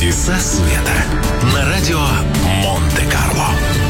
Чудеса света на радио Монте-Карло.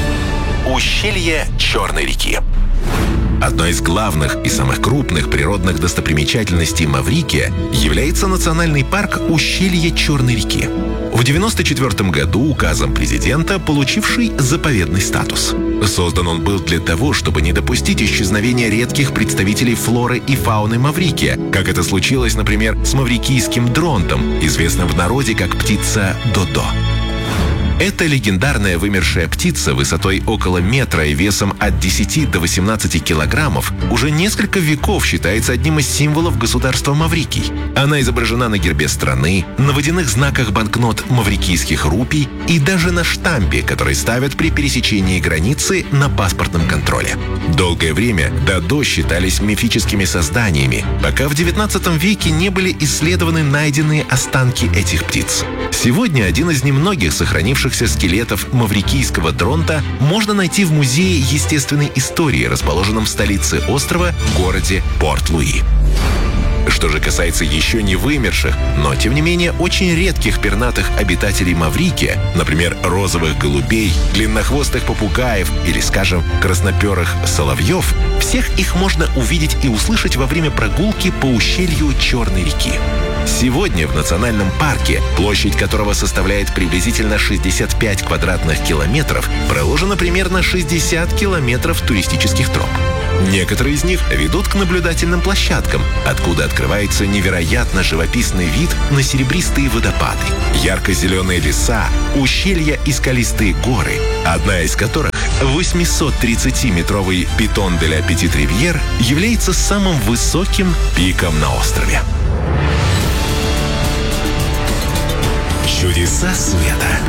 Ущелье Черной реки. Одной из главных и самых крупных природных достопримечательностей Маврикия является национальный парк Ущелье Черной реки. В 1994 году указом президента получивший заповедный статус. Создан он был для того, чтобы не допустить исчезновения редких представителей флоры и фауны Маврикия, как это случилось, например, с маврикийским дронтом, известным в народе как птица Додо. Эта легендарная вымершая птица высотой около метра и весом от 10 до 18 килограммов уже несколько веков считается одним из символов государства Маврикий. Она изображена на гербе страны, на водяных знаках банкнот маврикийских рупий и даже на штампе, который ставят при пересечении границы на паспортном контроле. Долгое время Додо считались мифическими созданиями, пока в 19 веке не были исследованы найденные останки этих птиц. Сегодня один из немногих сохранившихся скелетов маврикийского дронта можно найти в Музее естественной истории, расположенном в столице острова, городе Порт-Луи. Что же касается еще не вымерших, но тем не менее очень редких пернатых обитателей Маврикия, например, розовых голубей, длиннохвостых попугаев или, скажем, красноперых соловьев, всех их можно увидеть и услышать во время прогулки по ущелью Черной реки. Сегодня в национальном парке, площадь которого составляет приблизительно 65 квадратных километров, проложено примерно 60 километров туристических троп. Некоторые из них ведут к наблюдательным площадкам, откуда открывается невероятно живописный вид на серебристые водопады, ярко-зеленые леса, ущелья и скалистые горы, одна из которых, 830-метровый Питон де ля Петит-Ривьер, является самым высоким пиком на острове. Чудеса света